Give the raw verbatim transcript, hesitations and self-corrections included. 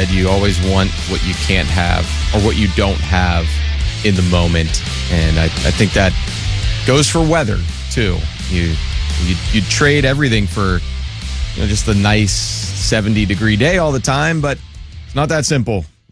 said, you always want what you can't have or what you don't have in the moment. And I, I think that goes for weather, too. You, you, you trade everything for you know, just the nice seventy-degree day all the time, but it's not that simple.